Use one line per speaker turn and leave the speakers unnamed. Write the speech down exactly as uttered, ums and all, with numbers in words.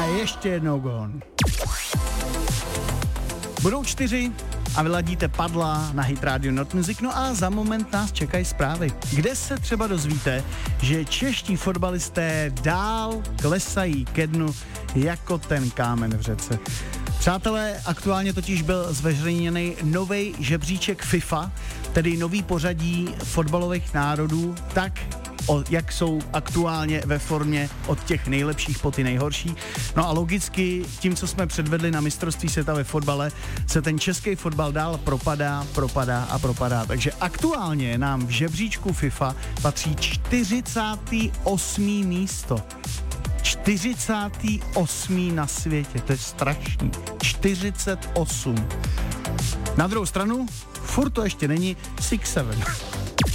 ještě jednou gón. Budou čtyři a vyladíte padla na Hit Radio Not Music, no a za moment nás čekají zprávy, kde se třeba dozvíte, že čeští fotbalisté dál klesají ke dnu jako ten kámen v řece. Přátelé, aktuálně totiž byl zveřejněný nový žebříček FIFA, tedy nový pořadí fotbalových národů, tak o, jak jsou aktuálně ve formě od těch nejlepších po ty nejhorší. No a logicky tím, co jsme předvedli na mistrovství světa ve fotbale, se ten český fotbal dál propadá, propadá a propadá. Takže aktuálně nám v žebříčku FIFA patří čtyřicáté osmé místo. čtyřicáté osmé na světě, to je strašný. čtyřicet osm. Na druhou stranu, furt to ještě není šest sedm.